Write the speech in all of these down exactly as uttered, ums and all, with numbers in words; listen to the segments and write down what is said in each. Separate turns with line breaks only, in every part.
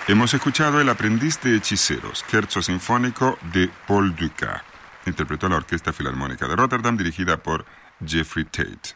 Hemos escuchado El aprendiz de hechiceros, scherzo sinfónico de Paul Dukas. Interpretó la Orquesta Filarmónica de Rotterdam, dirigida por Jeffrey Tate.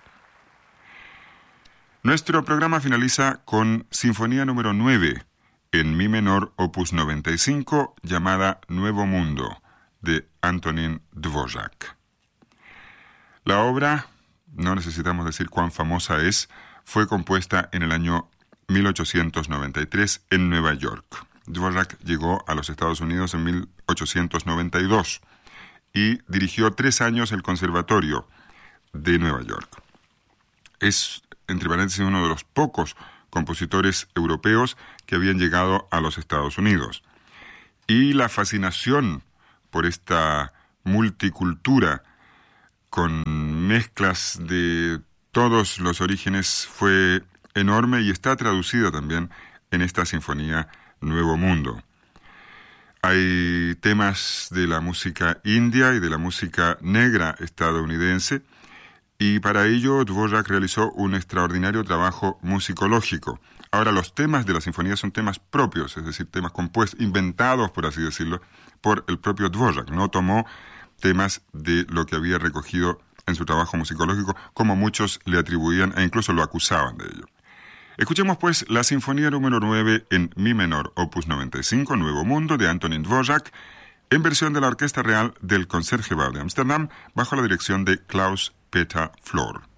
Nuestro programa finaliza con Sinfonía número nueve, en mi menor, opus noventa y cinco, llamada Nuevo Mundo, de Antonín Dvořák. La obra, no necesitamos decir cuán famosa es, fue compuesta en el año mil ochocientos noventa y tres en Nueva York. Dvořák llegó a los Estados Unidos en mil ochocientos noventa y dos y dirigió tres años el Conservatorio de Nueva York. Es, entre paréntesis, uno de los pocos compositores europeos que habían llegado a los Estados Unidos. Y la fascinación por esta multicultura con mezclas de todos los orígenes fue enorme y está traducida también en esta sinfonía Nuevo Mundo. Hay temas de la música india y de la música negra estadounidense, y para ello Dvořák realizó un extraordinario trabajo musicológico. Ahora, los temas de la sinfonía son temas propios, es decir, temas compuestos, inventados, por así decirlo, por el propio Dvořák. No tomó temas de lo que había recogido en su trabajo musicológico, como muchos le atribuían e incluso lo acusaban de ello. Escuchemos pues la Sinfonía número nueve en mi menor, opus noventa y cinco, Nuevo Mundo, de Antonín Dvořák, en versión de la Orquesta Real del Concertgebouw de Ámsterdam, bajo la dirección de Klaus Peter Flor.